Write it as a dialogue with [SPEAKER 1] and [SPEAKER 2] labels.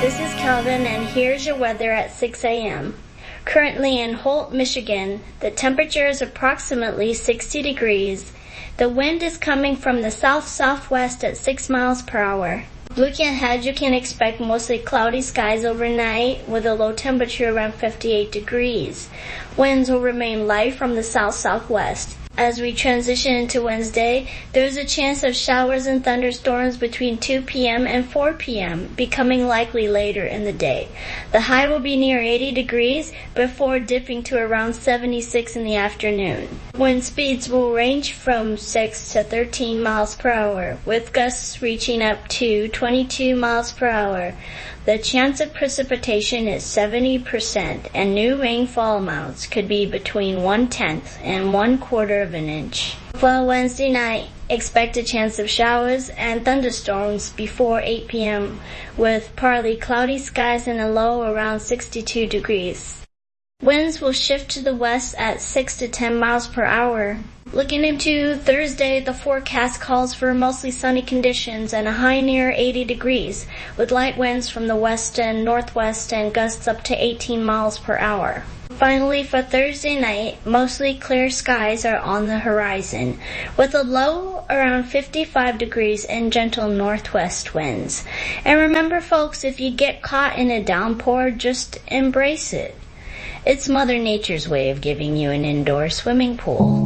[SPEAKER 1] This is Calvin, and here's your weather at 6 a.m. Currently in Holt, Michigan, the temperature is approximately 60 degrees. The wind is coming from the south-southwest at 6 miles per hour. Looking ahead, you can expect mostly cloudy skies overnight with a low temperature around 58 degrees. Winds will remain light from the south-southwest. As we transition into Wednesday, there is a chance of showers and thunderstorms between 2 p.m. and 4 p.m., becoming likely later in the day. The high will be near 80 degrees before dipping to around 76 in the afternoon. Wind speeds will range from 6 to 13 miles per hour, with gusts reaching up to 22 miles per hour. The chance of precipitation is 70%, and new rainfall amounts could be between 1/10 and 1/4 of an inch. For Wednesday night, expect a chance of showers and thunderstorms before 8 p.m., with partly cloudy skies and a low around 62 degrees. Winds will shift to the west at 6 to 10 miles per hour. Looking into Thursday, the forecast calls for mostly sunny conditions and a high near 80 degrees, with light winds from the west and northwest and gusts up to 18 miles per hour. Finally, for Thursday night, mostly clear skies are on the horizon, with a low around 55 degrees and gentle northwest winds. And remember, folks, if you get caught in a downpour, just embrace it. It's Mother Nature's way of giving you an indoor swimming pool.